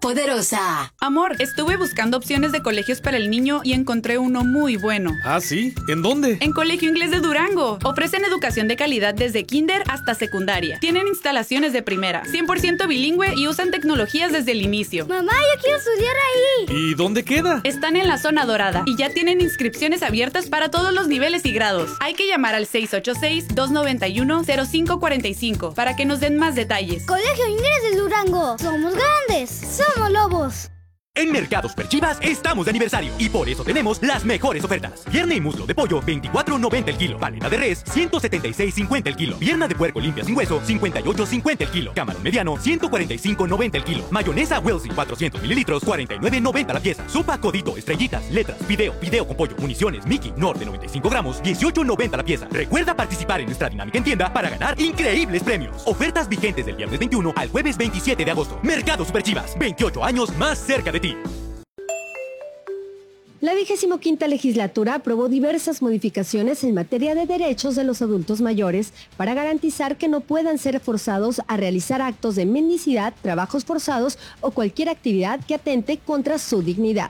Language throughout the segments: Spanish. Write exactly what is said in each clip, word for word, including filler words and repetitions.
Poderosa. Amor, estuve buscando opciones de colegios para el niño y encontré uno muy bueno. ¿Ah, sí? ¿En dónde? En Colegio Inglés de Durango. Ofrecen educación de calidad desde kinder hasta secundaria. Tienen instalaciones de primera, cien por ciento bilingüe y usan tecnologías desde el inicio. Mamá, yo quiero estudiar ahí. ¿Y dónde queda? Están en la zona dorada y ya tienen inscripciones abiertas para todos los niveles y grados. Hay que llamar al seis ocho seis, dos nueve uno, cero cinco cuatro cinco para que nos den más detalles. Colegio Inglés de Durango. Somos grandes. Somos lobos. En Mercado Superchivas estamos de aniversario y por eso tenemos las mejores ofertas. Pierna y muslo de pollo, veinticuatro noventa el kilo. Paleta de res, ciento setenta y seis cincuenta el kilo. Pierna de puerco limpia sin hueso, cincuenta y ocho cincuenta el kilo. Camarón mediano, ciento cuarenta y cinco noventa el kilo. Mayonesa Welsi, cuatrocientos mililitros, cuarenta y nueve noventa la pieza. Sopa Codito, estrellitas, letras, video, video con pollo, municiones, Mickey, Nor de noventa y cinco gramos, dieciocho noventa la pieza. Recuerda participar en nuestra dinámica en tienda para ganar increíbles premios. Ofertas vigentes del viernes veintiuno al jueves veintisiete de agosto. Mercado Superchivas, veintiocho años más cerca de ti. La vigésimo quinta legislatura aprobó diversas modificaciones en materia de derechos de los adultos mayores para garantizar que no puedan ser forzados a realizar actos de mendicidad, trabajos forzados o cualquier actividad que atente contra su dignidad.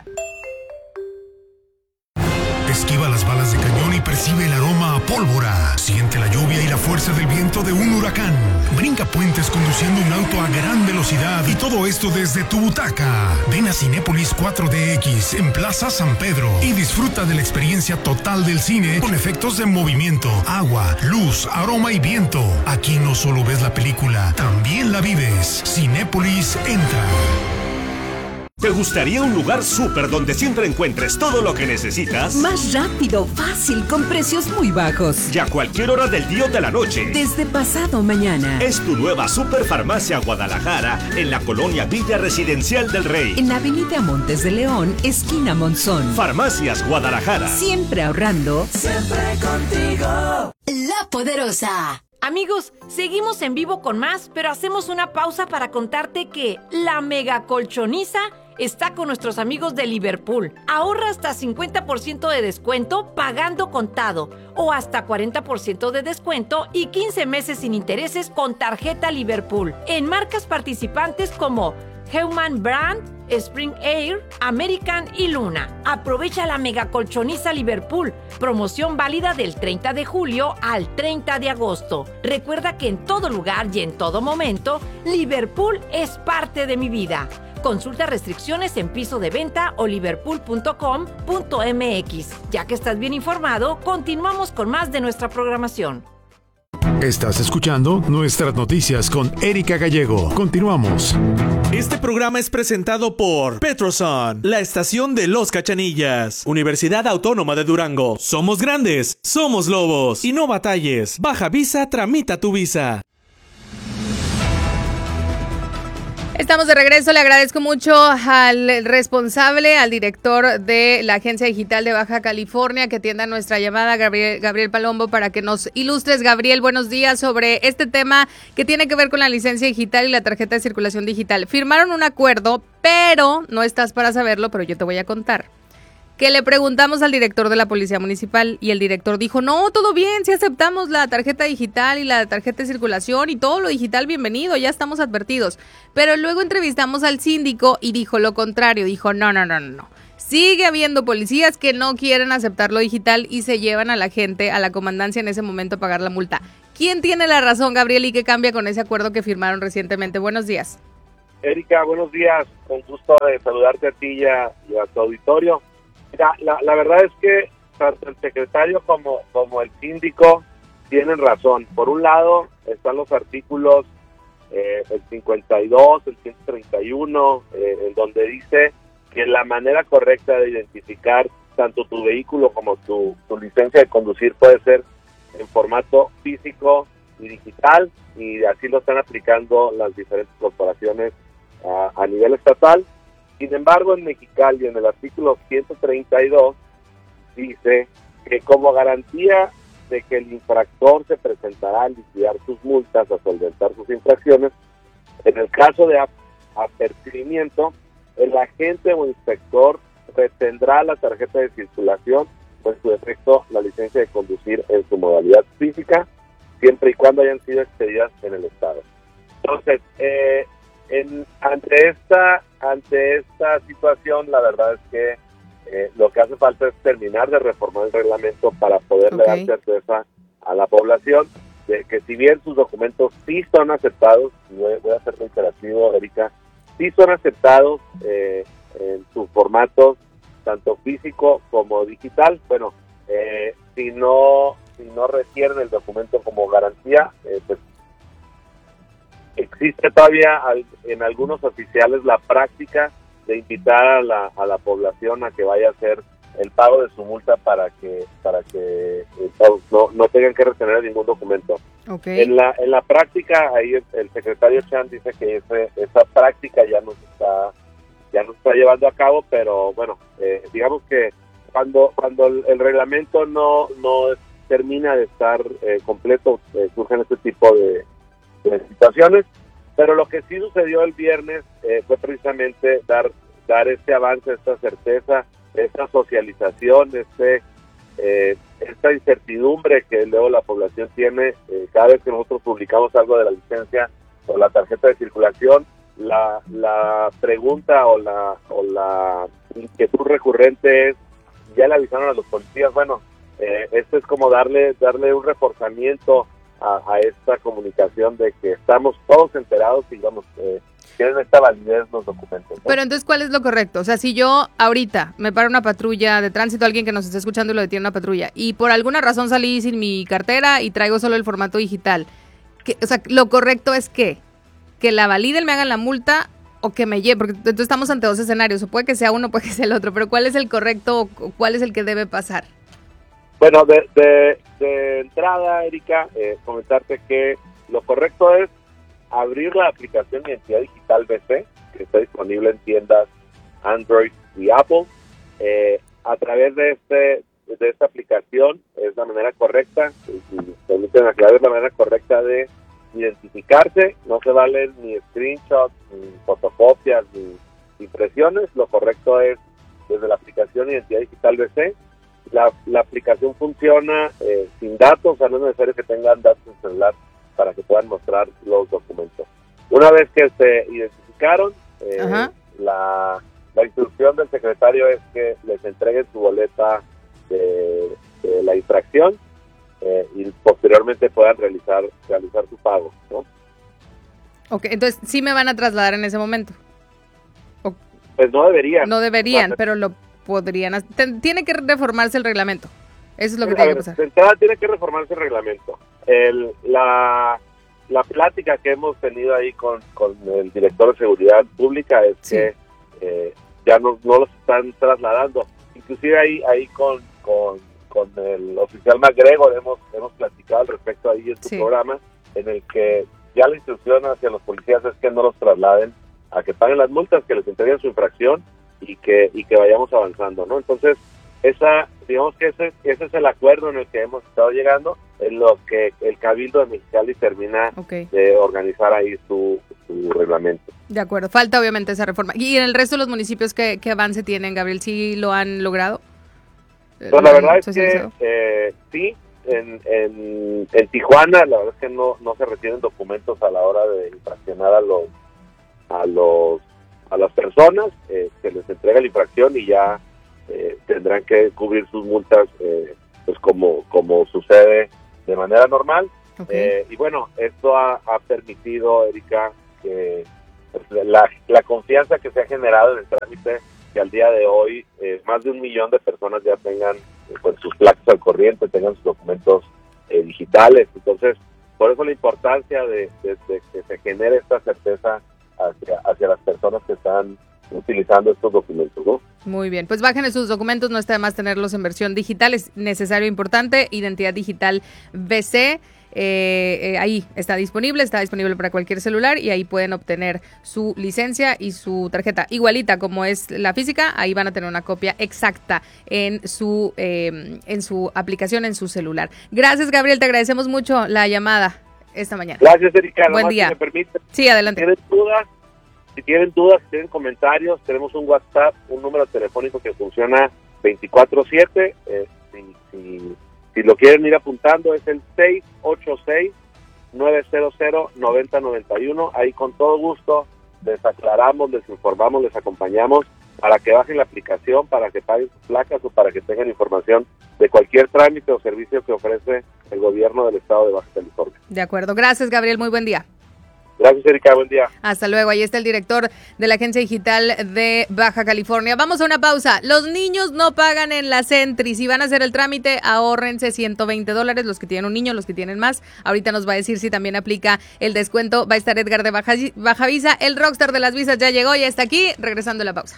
Esquiva las balas de cañón y percibe el aroma a pólvora. Siente la lluvia y la fuerza del viento de un huracán. Brinca puentes conduciendo un auto a gran velocidad y todo esto desde tu butaca. Ven a Cinépolis cuatro D X en Plaza San Pedro y disfruta de la experiencia total del cine con efectos de movimiento, agua, luz, aroma y viento. Aquí no solo ves la película, también la vives. Cinépolis entra. ¿Te gustaría un lugar súper donde siempre encuentres todo lo que necesitas? Más rápido, fácil, con precios muy bajos. Y a cualquier hora del día o de la noche. Desde pasado mañana. Es tu nueva Superfarmacia Guadalajara en la colonia Villa Residencial del Rey. En la avenida Montes de León, esquina Monzón. Farmacias Guadalajara. Siempre ahorrando. Siempre contigo. La Poderosa. Amigos, seguimos en vivo con más, pero hacemos una pausa para contarte que la Mega Colchoniza está con nuestros amigos de Liverpool. Ahorra hasta cincuenta por ciento de descuento pagando contado o hasta cuarenta por ciento de descuento y quince meses sin intereses con tarjeta Liverpool en marcas participantes como Heumann Brand, Spring Air, American y Luna. Aprovecha la Mega Colchoniza Liverpool. Promoción válida del treinta de julio al treinta de agosto. Recuerda que en todo lugar y en todo momento, Liverpool es parte de mi vida. Consulta restricciones en piso de venta o liverpool punto com punto m x. Ya que estás bien informado, continuamos con más de nuestra programación. Estás escuchando Nuestras Noticias con Erika Gallego. Continuamos. Este programa es presentado por Petroson, la estación de Los Cachanillas, Universidad Autónoma de Durango. Somos grandes, somos lobos. Y no batalles. Baja visa, tramita tu visa. Estamos de regreso, le agradezco mucho al responsable, al director de la Agencia Digital de Baja California que atienda nuestra llamada, Gabriel, Gabriel Palombo, para que nos ilustres. Gabriel, buenos días, sobre este tema que tiene que ver con la licencia digital y la tarjeta de circulación digital. Firmaron un acuerdo, pero no estás para saberlo, pero yo te voy a contar. Que le preguntamos al director de la Policía Municipal y el director dijo, no, todo bien, sí aceptamos la tarjeta digital y la tarjeta de circulación y todo lo digital, bienvenido, ya estamos advertidos. Pero luego entrevistamos al síndico y dijo lo contrario, dijo, no, no, no, no, sigue habiendo policías que no quieren aceptar lo digital y se llevan a la gente a la comandancia en ese momento a pagar la multa. ¿Quién tiene la razón, Gabriel, y qué cambia con ese acuerdo que firmaron recientemente? Buenos días. Erika, buenos días, con gusto de saludarte a ti y a, y a tu auditorio. Mira, la, la verdad es que tanto el secretario como, como el síndico tienen razón. Por un lado están los artículos eh, el cincuenta y dos, el ciento treinta y uno, eh, en donde dice que la manera correcta de identificar tanto tu vehículo como tu, tu licencia de conducir puede ser en formato físico y digital, y así lo están aplicando las diferentes corporaciones a, a nivel estatal. Sin embargo, en Mexicali, en el artículo ciento treinta y dos, dice que como garantía de que el infractor se presentará a liquidar sus multas, a solventar sus infracciones, en el caso de apercibimiento, el agente o inspector retendrá la tarjeta de circulación o en su defecto la licencia de conducir en su modalidad física, siempre y cuando hayan sido expedidas en el Estado. Entonces, eh, En, ante esta ante esta situación, la verdad es que eh, lo que hace falta es terminar de reformar el reglamento para poderle Okay. dar certeza a la población de que si bien sus documentos sí son aceptados, y voy, voy a ser reiterativo, Erika, sí son aceptados eh, en sus formatos, tanto físico como digital. Bueno, eh, si no si no requieren el documento como garantía, eh, pues existe todavía al, en algunos oficiales la práctica de invitar a la, a la población a que vaya a hacer el pago de su multa para que para que eh, no, no tengan que retener ningún documento. Okay. En la en la práctica, ahí el, el secretario Chan dice que ese, esa práctica ya no se está ya no se está llevando a cabo, pero bueno, eh, digamos que cuando cuando el, el reglamento no no termina de estar eh, completo, eh, surgen este tipo de, de situaciones. Pero lo que sí sucedió el viernes eh, fue precisamente dar dar este avance, esta certeza, esta socialización, este eh, esta incertidumbre que luego la población tiene eh, cada vez que nosotros publicamos algo de la licencia o la tarjeta de circulación. La la pregunta o la o la inquietud recurrente es, ya le avisaron a los policías. Bueno, eh, esto es como darle darle un reforzamiento a, a esta comunicación de que estamos todos enterados y digamos eh, tienen esta validez los documentos, ¿no? Pero entonces, ¿cuál es lo correcto? O sea, si yo ahorita me para una patrulla de tránsito, alguien que nos esté escuchando y lo detiene una patrulla, y por alguna razón salí sin mi cartera y traigo solo el formato digital, ¿qué, o sea, lo correcto es qué? Que la validen, me hagan la multa o que me lleve, porque entonces estamos ante dos escenarios, o puede que sea uno, puede que sea el otro, pero ¿cuál es el correcto o cuál es el que debe pasar? Bueno, de, de, de entrada, Erika, eh, comentarte que lo correcto es abrir la aplicación Identidad Digital B C, que está disponible en tiendas Android y Apple. Eh, a través de este de esta aplicación es la manera correcta, si si permiten aclarar, es la manera correcta de identificarse. No se valen ni screenshots, ni fotocopias, ni impresiones. Lo correcto es desde la aplicación Identidad Digital B C. La, la aplicación funciona eh, sin datos, o sea, no es necesario que tengan datos en celular para que puedan mostrar los documentos. Una vez que se identificaron, eh, la, la instrucción del secretario es que les entreguen su boleta de, de la infracción eh, y posteriormente puedan realizar realizar su pago, ¿no? Ok, entonces sí me van a trasladar en ese momento. O, pues no deberían. No deberían, no, pero lo podrían. Tiene que reformarse el reglamento. Eso es lo que a tiene ver, que pasar. De entrada tiene que reformarse el reglamento. El, la, la plática que hemos tenido ahí con, con el director de Seguridad Pública es sí. que eh, ya no, no los están trasladando. Inclusive ahí, ahí con, con, con el oficial MacGregor hemos, hemos platicado al respecto ahí en su sí. programa, en el que ya la instrucción hacia los policías es que no los trasladen, a que paguen las multas, que les entreguen su infracción y que y que vayamos avanzando, ¿no? Entonces, esa digamos que ese ese es el acuerdo en el que hemos estado llegando, en lo que el Cabildo de Mexicali termina okay. de organizar ahí su, su reglamento. De acuerdo, falta obviamente esa reforma. ¿Y en el resto de los municipios qué, qué avance tienen, Gabriel? ¿Sí lo han logrado? Pues la verdad es que eh, sí, en, en, en Tijuana la verdad es que no no se retienen documentos a la hora de infraccionar a los a los a las personas, eh, se les entrega la infracción y ya eh, tendrán que cubrir sus multas eh, pues como como sucede de manera normal. Okay. Eh, y bueno, esto ha, ha permitido, Erika, que pues, la, la confianza que se ha generado en el trámite, que al día de hoy eh, más de un millón de personas ya tengan eh, pues, sus placas al corriente, tengan sus documentos eh, digitales. Entonces, por eso la importancia de, de, de que se genere esta certeza hacia, hacia las personas que están utilizando estos documentos, ¿no? Muy bien, pues bajen esos documentos, no está de más tenerlos en versión digital, es necesario, importante, Identidad Digital B C, eh, eh, ahí está disponible, está disponible para cualquier celular y ahí pueden obtener su licencia y su tarjeta, igualita como es la física, ahí van a tener una copia exacta en su, eh, en su aplicación, en su celular. Gracias, Gabriel, te agradecemos mucho la llamada esta mañana. Gracias, Erika. Buen día. Si me permite, sí, adelante. Si tienen dudas, si tienen dudas, si tienen comentarios, tenemos un WhatsApp, un número telefónico que funciona veinticuatro siete. Eh, si, si, si lo quieren ir apuntando, es el seis ocho seis, nueve cero cero, nueve cero nueve uno. Ahí con todo gusto les aclaramos, les informamos, les acompañamos para que bajen la aplicación, para que paguen sus placas o para que tengan información de cualquier trámite o servicio que ofrece el gobierno del estado de Baja California. De acuerdo. Gracias, Gabriel. Muy buen día. Gracias, Erika. Buen día. Hasta luego. Ahí está el director de la Agencia Digital de Baja California. Vamos a una pausa. Los niños no pagan en la Sentry. Si van a hacer el trámite, ahórrense ciento veinte dólares. Los que tienen un niño, los que tienen más. Ahorita nos va a decir si también aplica el descuento. Va a estar Edgar de Baja, Baja Visa. El rockstar de las visas ya llegó, ya está aquí. Regresando a la pausa.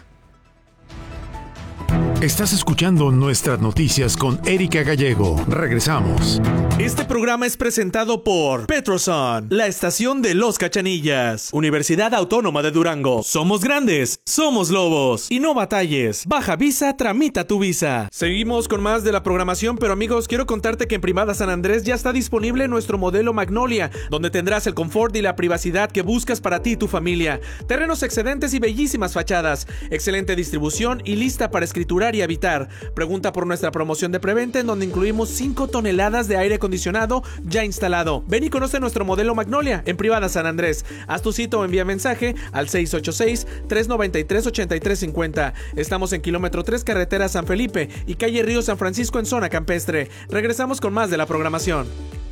Estás escuchando Nuestras Noticias con Erika Gallego. Regresamos. Este programa es presentado por Petroson, la estación de los Cachanillas. Universidad Autónoma de Durango. Somos grandes, somos lobos. Y no batalles. Baja Visa, tramita tu visa. Seguimos con más de la programación, pero amigos, quiero contarte que en Privada San Andrés ya está disponible nuestro modelo Magnolia, donde tendrás el confort y la privacidad que buscas para ti y tu familia. Terrenos excedentes y bellísimas fachadas. Excelente distribución y lista para escriturar y habitar. Pregunta por nuestra promoción de preventa, en donde incluimos cinco toneladas de aire acondicionado ya instalado. Ven y conoce nuestro modelo Magnolia en Privada San Andrés. Haz tu cita o envía mensaje al seis ocho seis, tres nueve tres, ocho tres cinco cero. Estamos en kilómetro tres, carretera San Felipe y calle Río San Francisco en zona campestre. Regresamos con más de la programación.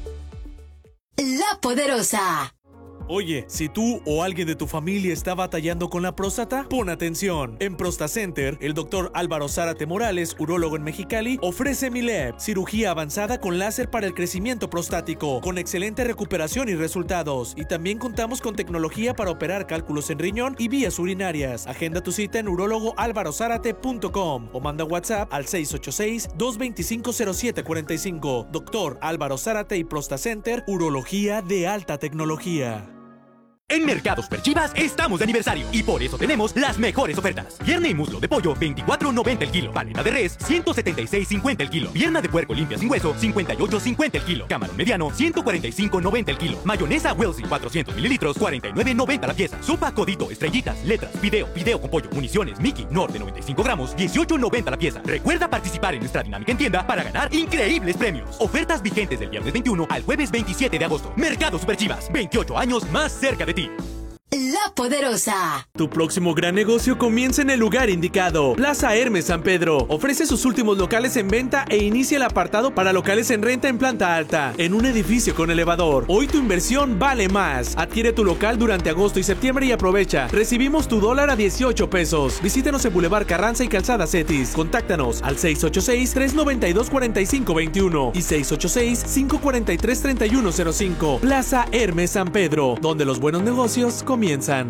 La Poderosa. Oye, si tú o alguien de tu familia está batallando con la próstata, pon atención. En ProstaCenter, el doctor Álvaro Zárate Morales, urólogo en Mexicali, ofrece Mileb, cirugía avanzada con láser para el crecimiento prostático, con excelente recuperación y resultados. Y también contamos con tecnología para operar cálculos en riñón y vías urinarias. Agenda tu cita en urólogo álvaro zárate punto com o manda WhatsApp al seis ocho seis, dos dos cinco, cero siete cuatro cinco. Doctor Álvaro Zárate y ProstaCenter, urología de alta tecnología. En Mercado Superchivas estamos de aniversario y por eso tenemos las mejores ofertas. Pierna y muslo de pollo, veinticuatro noventa el kilo. Paleta de res, ciento setenta y seis cincuenta el kilo. Pierna de puerco limpia sin hueso, cincuenta y ocho cincuenta el kilo. Camarón mediano, ciento cuarenta y cinco noventa el kilo. Mayonesa Welsi, cuatrocientos mililitros, cuarenta y nueve noventa la pieza. Sopa Codito, estrellitas, letras, video, video con pollo, municiones, Mickey, Nor de noventa y cinco gramos, dieciocho noventa la pieza. Recuerda participar en nuestra dinámica en tienda para ganar increíbles premios. Ofertas vigentes del viernes veintiuno al jueves veintisiete de agosto. Mercado Superchivas, veintiocho años más cerca de ti. La Poderosa. Tu próximo gran negocio comienza en el lugar indicado. Plaza Hermes San Pedro ofrece sus últimos locales en venta e inicia el apartado para locales en renta en planta alta, en un edificio con elevador. Hoy tu inversión vale más. Adquiere tu local durante agosto y septiembre y aprovecha. Recibimos tu dólar a dieciocho pesos. Visítanos en Boulevard Carranza y Calzada Cetis. Contáctanos al seis ocho seis, tres nueve dos, cuatro cinco dos uno y seis ocho seis, cinco cuatro tres, tres uno cero cinco. Plaza Hermes San Pedro, donde los buenos negocios comienzan.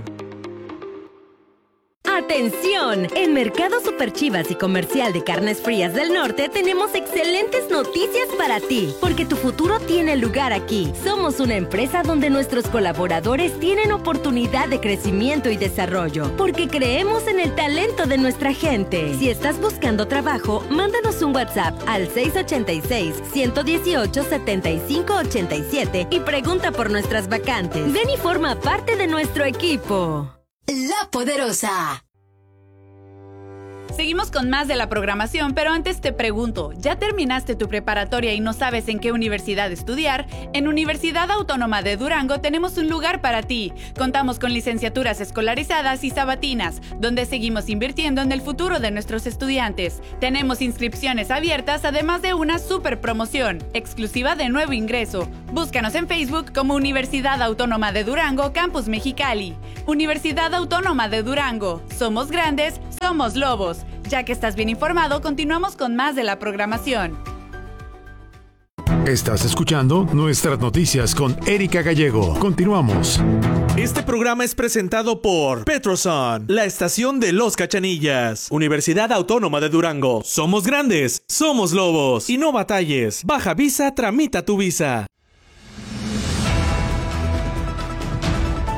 ¡Atención! En Mercado Superchivas y Comercial de Carnes Frías del Norte tenemos excelentes noticias para ti, porque tu futuro tiene lugar aquí. Somos una empresa donde nuestros colaboradores tienen oportunidad de crecimiento y desarrollo, porque creemos en el talento de nuestra gente. Si estás buscando trabajo, mándanos un WhatsApp al seis ocho seis, uno uno ocho, siete cinco ocho siete y pregunta por nuestras vacantes. Ven y forma parte de nuestro equipo. La Poderosa. Seguimos con más de la programación, pero antes te pregunto, ¿ya terminaste tu preparatoria y no sabes en qué universidad estudiar? En Universidad Autónoma de Durango tenemos un lugar para ti. Contamos con licenciaturas escolarizadas y sabatinas, donde seguimos invirtiendo en el futuro de nuestros estudiantes. Tenemos inscripciones abiertas, además de una super promoción, exclusiva de nuevo ingreso. Búscanos en Facebook como Universidad Autónoma de Durango, Campus Mexicali. Universidad Autónoma de Durango. Somos grandes, somos lobos. Ya que estás bien informado, continuamos con más de la programación. Estás escuchando Nuestras Noticias con Erika Gallego. Continuamos. Este programa es presentado por Petroson, la estación de los Cachanillas. Universidad Autónoma de Durango. Somos grandes, somos lobos. Y no batalles. Baja Visa, tramita tu visa.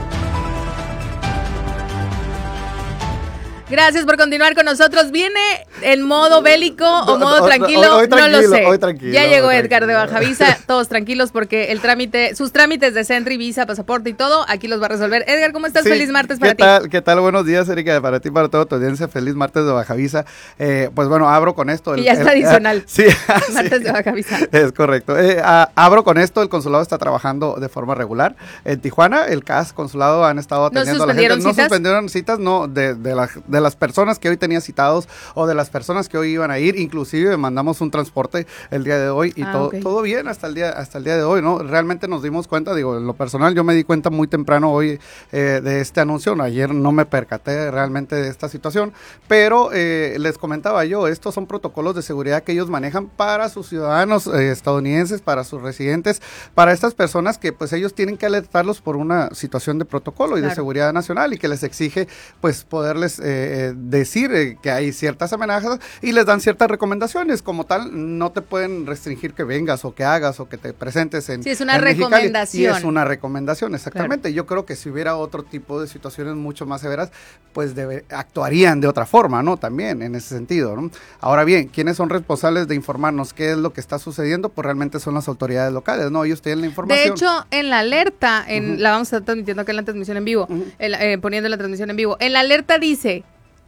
Gracias por continuar con nosotros. Viene en modo bélico o modo hoy, tranquilo, hoy, hoy no lo sé. Hoy tranquilo, ya llegó hoy Edgar tranquilo. de Bajavisa, todos tranquilos porque el trámite, sus trámites de Sentry, visa, pasaporte y todo, aquí los va a resolver. Edgar, ¿cómo estás? Sí, Feliz martes para ¿qué ti. Tal, ¿Qué tal? Buenos días, Erika, para ti, para toda tu audiencia. Feliz martes de Bajavisa. Eh, pues bueno, abro con esto. El, y ya está el, adicional. Eh, sí, martes sí, de Bajavisa. Es correcto. Eh, a, abro con esto. El consulado está trabajando de forma regular. En Tijuana, el C A S, consulado, han estado atendiendo a la gente. citas? No suspendieron citas, no, de, de, la, de las personas que hoy tenía citados o de las personas que hoy iban a ir. Inclusive mandamos un transporte el día de hoy y ah, todo, okay. todo bien hasta el día hasta el día de hoy, ¿no? Realmente nos dimos cuenta, digo, en lo personal, yo me di cuenta muy temprano hoy eh, de este anuncio. Ayer no me percaté realmente de esta situación, pero eh, les comentaba yo, estos son protocolos de seguridad que ellos manejan para sus ciudadanos eh, estadounidenses, para sus residentes, para estas personas que pues ellos tienen que alertarlos por una situación de protocolo y claro. de seguridad nacional y que les exige pues poderles eh, decir eh, que hay ciertas amenazas y les dan ciertas recomendaciones. Como tal, no te pueden restringir que vengas o que hagas o que te presentes en Sí, es una en recomendación. Mexicali, y es una recomendación, exactamente. Claro. Yo creo que si hubiera otro tipo de situaciones mucho más severas, pues debe, actuarían de otra forma, ¿no? También en ese sentido, ¿no? Ahora bien, ¿quiénes son responsables de informarnos qué es lo que está sucediendo? Pues realmente son las autoridades locales, ¿no? Ellos tienen la información. De hecho, en la alerta, en Uh-huh. la vamos a estar transmitiendo acá en la transmisión en vivo, Uh-huh. el, eh, poniendo la transmisión en vivo. En la alerta dice,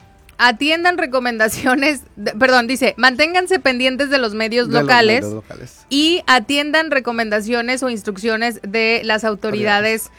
atiendan recomendaciones, de, perdón, dice, manténganse pendientes de los medios de locales, los medios locales y atiendan recomendaciones o instrucciones de las autoridades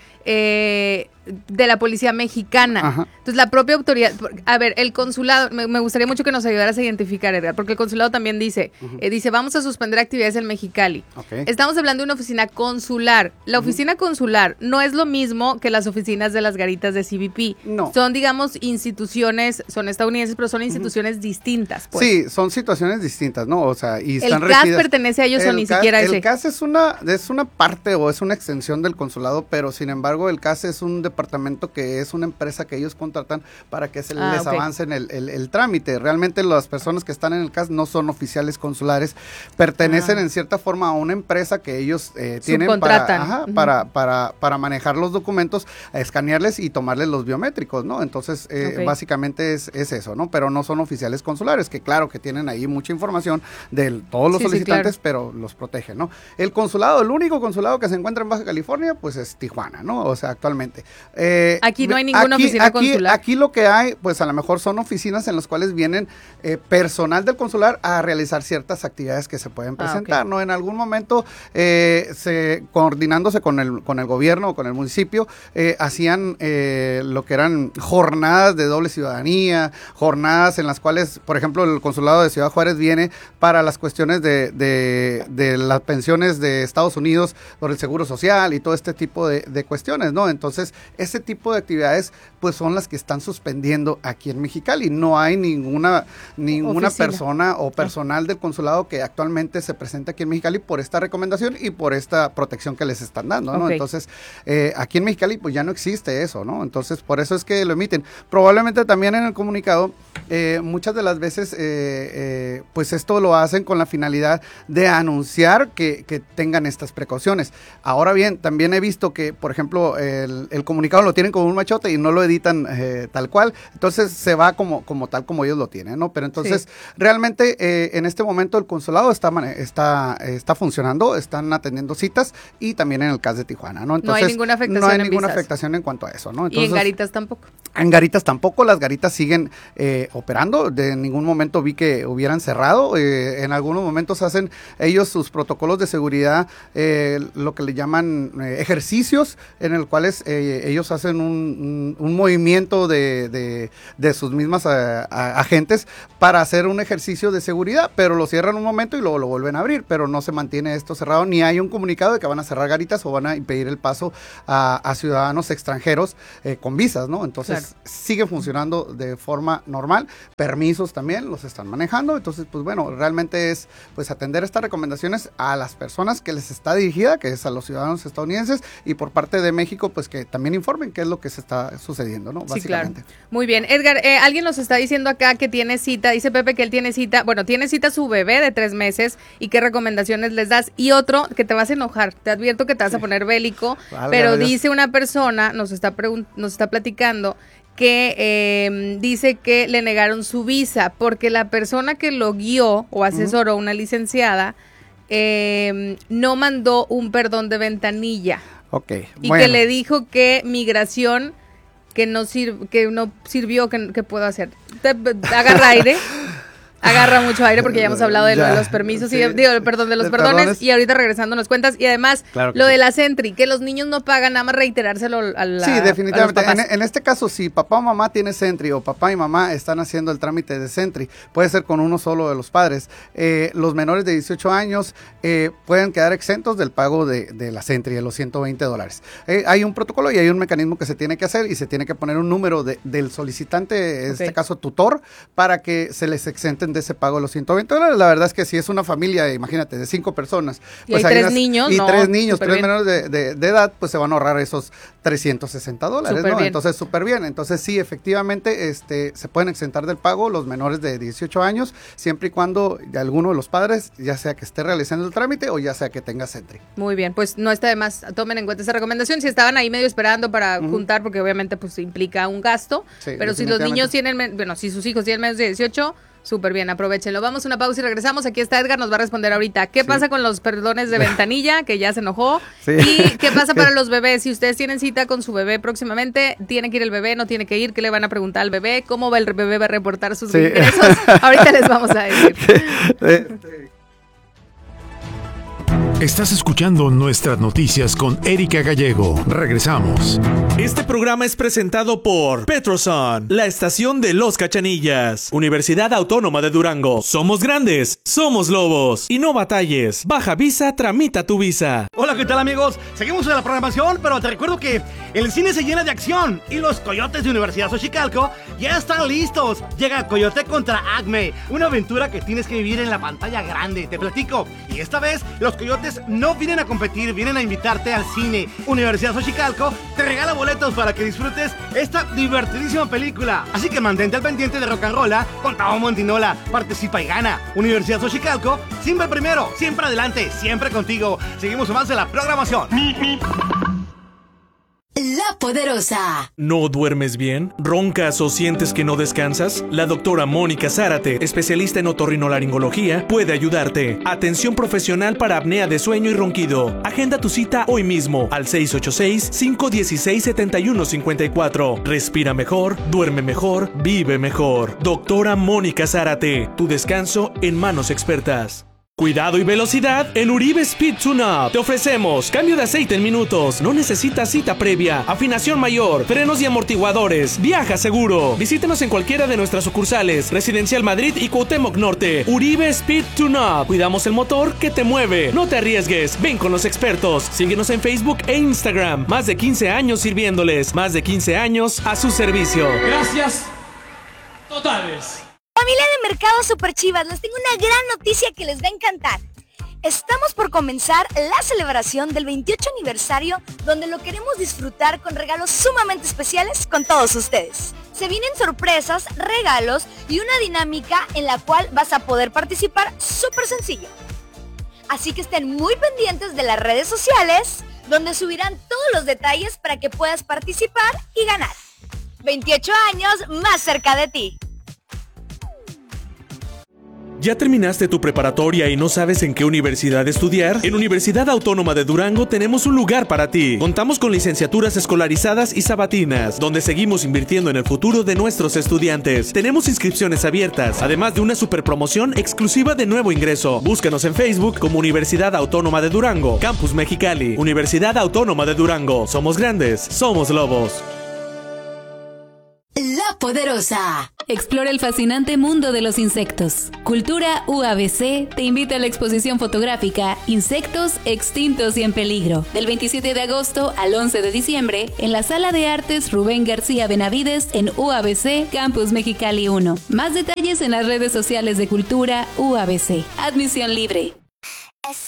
eh, de la policía mexicana. Ajá. Entonces, la propia autoridad, a ver, el consulado, me, me gustaría mucho que nos ayudaras a identificar, Edgar, porque el consulado también dice, uh-huh. eh, dice, vamos a suspender actividades en Mexicali. Okay. Estamos hablando de una oficina consular. La oficina uh-huh. consular no es lo mismo que las oficinas de las garitas de C B P. No. Son, digamos, instituciones, son estadounidenses, pero son instituciones uh-huh. distintas. Pues. Sí, son situaciones distintas, ¿no? O sea, y están ¿El C A S regidas. pertenece a ellos el o ni C A S, siquiera ese? El C A S es una, es una parte o es una extensión del consulado, pero sin embargo el C A S es un departamento que es una empresa que ellos contratan para que se ah, les okay. avance en el, el, el trámite. Realmente las personas que están en el C A S no son oficiales consulares, pertenecen ah. en cierta forma a una empresa que ellos eh, tienen para, ajá, uh-huh. para, para, para manejar los documentos, escanearles y tomarles los biométricos, ¿no? Entonces, eh, okay. básicamente es, es eso, ¿no? Pero no son oficiales consulares, que claro que tienen ahí mucha información de todos los sí, solicitantes, sí, claro. pero los protegen, ¿no? El consulado, el único consulado que se encuentra en Baja California, pues es Tijuana, ¿no? O sea, actualmente. Eh, aquí no hay ninguna aquí, oficina aquí, consular. Aquí lo que hay, pues a lo mejor son oficinas en las cuales vienen eh, personal del consular a realizar ciertas actividades que se pueden presentar, ah, okay. ¿no? En algún momento, eh, se, coordinándose con el, con el gobierno o con el municipio, eh, hacían eh, lo que eran jornadas de doble ciudadanía, jornadas en las cuales, por ejemplo, el consulado de Ciudad Juárez viene para las cuestiones de, de, de las pensiones de Estados Unidos por el Seguro Social y todo este tipo de, de cuestiones, ¿no? Entonces, ese tipo de actividades, pues son las que están suspendiendo aquí en Mexicali. No hay ninguna ninguna Oficina. persona o personal del consulado que actualmente se presente aquí en Mexicali por esta recomendación y por esta protección que les están dando, ¿no? Okay. Entonces, eh, aquí en Mexicali pues ya no existe eso, ¿no? Entonces, por eso es que lo emiten. Probablemente también en el comunicado, eh, muchas de las veces, eh, eh, pues esto lo hacen con la finalidad de anunciar que, que tengan estas precauciones. Ahora bien, también he visto que, por ejemplo, el, el comunicado lo tienen como un machote y no lo editan eh, tal cual, entonces se va como, como tal como ellos lo tienen, ¿no? Pero entonces, sí. realmente eh, en este momento el consulado está, está, está funcionando, están atendiendo citas y también en el C A S de Tijuana, ¿no? Entonces, no hay ninguna afectación no hay en ninguna visas. afectación en cuanto a eso, ¿no? y Entonces, en Garitas tampoco. En Garitas tampoco, las Garitas siguen eh, operando, de ningún momento vi que hubieran cerrado, eh, en algunos momentos hacen ellos sus protocolos de seguridad, eh, lo que le llaman eh, ejercicios, en el cuales eh, ellos hacen un, un, un movimiento de, de, de sus mismas a, a, agentes para hacer un ejercicio de seguridad, pero lo cierran un momento y luego lo vuelven a abrir, pero no se mantiene esto cerrado, ni hay un comunicado de que van a cerrar Garitas o van a impedir el paso a, a ciudadanos extranjeros eh, con visas, ¿no? Entonces, claro. sigue funcionando de forma normal, permisos también los están manejando, entonces, pues bueno, realmente es pues atender estas recomendaciones a las personas que les está dirigida, que es a los ciudadanos estadounidenses, y por parte de México, pues que también informen qué es lo que se está sucediendo, ¿no? Básicamente. Sí, claro. Muy bien. Edgar, eh, alguien nos está diciendo acá que tiene cita, dice Pepe que él tiene cita, bueno, tiene cita su bebé de tres meses y qué recomendaciones les das, y otro, que te vas a enojar, te advierto que te vas sí. a poner bélico, Válgame pero Dios. Dice una persona, nos está, pregun- nos está platicando, que eh, dice que le negaron su visa porque la persona que lo guió o asesoró, una licenciada, eh, no mandó un perdón de ventanilla. Ok, y bueno. que le dijo que migración que no sirv que no sirvió, que, que puedo hacer. Te, agarra aire. Agarra mucho aire porque ya hemos hablado de, lo de los permisos, sí, y digo, perdón, de los de perdones, perdones, y ahorita regresando nos cuentas, y además claro lo sí. de la Sentry, que los niños no pagan, nada más reiterárselo a la Sí, definitivamente, en, en este caso, si papá o mamá tiene Sentry, o papá y mamá están haciendo el trámite de Sentry, puede ser con uno solo de los padres, eh, los menores de dieciocho años eh, pueden quedar exentos del pago de, de la Sentry, de los ciento veinte dólares. Eh, hay un protocolo y hay un mecanismo que se tiene que hacer, y se tiene que poner un número de, del solicitante, en okay. este caso tutor, para que se les exenten de ese pago de los ciento veinte dólares. La verdad es que si es una familia, imagínate, de cinco personas, y pues hay tres unas, niños, y no, tres niños, tres bien. menores de, de, de edad, pues se van a ahorrar esos trescientos sesenta dólares, ¿no? Bien. Entonces, súper bien. Entonces, sí, efectivamente, este, se pueden exentar del pago los menores de dieciocho años, siempre y cuando alguno de los padres, ya sea que esté realizando el trámite o ya sea que tenga Sentry. Muy bien, pues no está de más, tomen en cuenta esa recomendación. Si estaban ahí medio esperando para uh-huh. juntar, porque obviamente pues implica un gasto, sí, pero si los niños tienen, bueno, si sus hijos tienen menos de dieciocho, súper bien, aprovechenlo. Vamos a una pausa y regresamos. Aquí está Edgar, nos va a responder ahorita. ¿Qué sí. pasa con los perdones de ventanilla? Que ya se enojó. Sí. ¿Y qué pasa para los bebés? Si ustedes tienen cita con su bebé próximamente, ¿tiene que ir el bebé? ¿No tiene que ir? ¿Qué le van a preguntar al bebé? ¿Cómo va el bebé va a reportar sus sí. ingresos? Ahorita les vamos a decir. Estás escuchando Nuestras Noticias con Erika Gallego. Regresamos. Este programa es presentado por Petroson, la estación de los Cachanillas. Universidad Autónoma de Durango. Somos grandes, somos lobos. Y no batalles. Baja visa, tramita tu visa. Hola, ¿qué tal, amigos? Seguimos en la programación, pero te recuerdo que el cine se llena de acción y los coyotes de Universidad Xochicalco ya están listos. Llega Coyote contra Acme, una aventura que tienes que vivir en la pantalla grande. Te platico. Y esta vez los coyotes no vienen a competir, vienen a invitarte al cine. Universidad Xochicalco te regala boletos para que disfrutes esta divertidísima película. Así que mantente al pendiente de Rock and Rolla con Tavo Montinola. Participa y gana. Universidad Xochicalco, siempre primero, siempre adelante, siempre contigo. Seguimos más de la programación. La Poderosa. ¿No duermes bien? ¿Roncas o sientes que no descansas? La doctora Mónica Zárate, especialista en otorrinolaringología, puede ayudarte. Atención profesional para apnea de sueño y ronquido. Agenda tu cita hoy mismo al seis ocho seis, cinco uno seis, siete uno cinco cuatro. Respira mejor, duerme mejor, vive mejor. Doctora Mónica Zárate, tu descanso en manos expertas. Cuidado y velocidad en Uribe Speed Tune-Up. Te ofrecemos cambio de aceite en minutos. No necesitas cita previa. Afinación mayor, frenos y amortiguadores. Viaja seguro. Visítenos en cualquiera de nuestras sucursales. Residencial Madrid y Cuauhtémoc Norte. Uribe Speed Tune-Up. Cuidamos el motor que te mueve. No te arriesgues. Ven con los expertos. Síguenos en Facebook e Instagram. Más de quince años sirviéndoles. Más de quince años a su servicio. Gracias totales. Familia de Mercado Super Chivas, les tengo una gran noticia que les va a encantar. Estamos por comenzar la celebración del veintiocho aniversario, donde lo queremos disfrutar con regalos sumamente especiales con todos ustedes. Se vienen sorpresas, regalos y una dinámica en la cual vas a poder participar súper sencillo. Así que estén muy pendientes de las redes sociales, donde subirán todos los detalles para que puedas participar y ganar. veintiocho años más cerca de ti. ¿Ya terminaste tu preparatoria y no sabes en qué universidad estudiar? En Universidad Autónoma de Durango tenemos un lugar para ti. Contamos con licenciaturas escolarizadas y sabatinas, donde seguimos invirtiendo en el futuro de nuestros estudiantes. Tenemos inscripciones abiertas, además de una super promoción exclusiva de nuevo ingreso. Búscanos en Facebook como Universidad Autónoma de Durango, Campus Mexicali. Universidad Autónoma de Durango. Somos grandes, somos lobos. La Poderosa. Explora el fascinante mundo de los insectos. Cultura U A B C te invita a la exposición fotográfica Insectos extintos y en peligro, del veintisiete de agosto al once de diciembre en la Sala de Artes Rubén García Benavides en U A B C Campus Mexicali uno. Más detalles en las redes sociales de Cultura U A B C. Admisión libre.